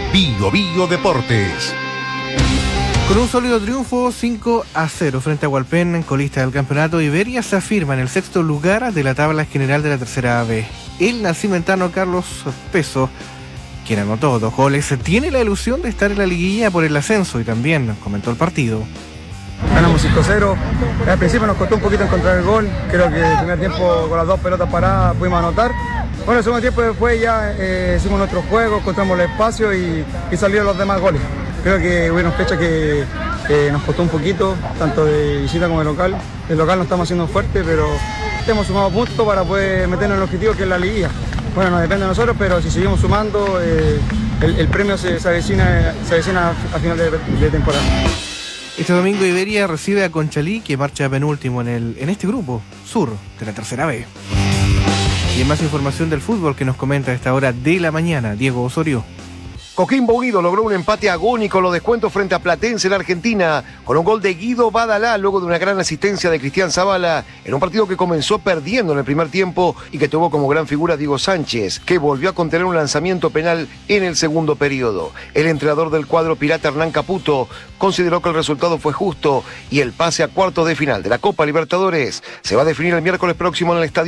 Bio Bio Deportes. Con un sólido triunfo 5-0 frente a Hualpén, colista del campeonato, Iberia se afirma en el sexto lugar de la tabla general de la tercera B. El nacimentano Carlos Peso, quien anotó 2 goles, tiene la ilusión de estar en la liguilla por el ascenso y también comentó el partido. Ganamos 5-0, al principio nos costó un poquito encontrar el gol, creo que el primer tiempo con las 2 pelotas paradas pudimos anotar. Bueno, el segundo tiempo después ya hicimos nuestro juego, encontramos el espacio y salieron los demás goles. Creo que hubieron fechas que nos costó un poquito, tanto de visita como de local. El local no estamos haciendo fuerte, pero hemos sumado puntos para poder meternos en el objetivo que es la liguilla. Bueno, no depende de nosotros, pero si seguimos sumando, el premio se avecina a final de temporada. Este domingo Iberia recibe a Conchalí, que marcha penúltimo en este grupo sur de la tercera B. Y en más información del fútbol que nos comenta a esta hora de la mañana, Diego Osorio. Coquimbo Unido logró un empate agónico en los descuentos frente a Platense en Argentina, con un gol de Guido Badalá luego de una gran asistencia de Cristian Zavala, en un partido que comenzó perdiendo en el primer tiempo y que tuvo como gran figura Diego Sánchez, que volvió a contener un lanzamiento penal en el segundo periodo. El entrenador del cuadro pirata, Hernán Caputo, consideró que el resultado fue justo y el pase a cuartos de final de la Copa Libertadores se va a definir el miércoles próximo en el estadio